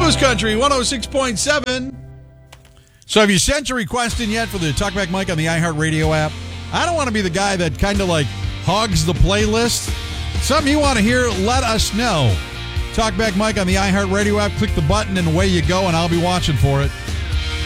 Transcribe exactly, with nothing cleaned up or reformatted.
Blues Country one oh six point seven. So have you sent your request in yet for the Talkback Mike on the iHeartRadio app? I don't want to be the guy that kind of like hogs the playlist. Something you want to hear, let us know. Talkback Mike on the iHeartRadio app. Click the button and away you go, and I'll be watching for it.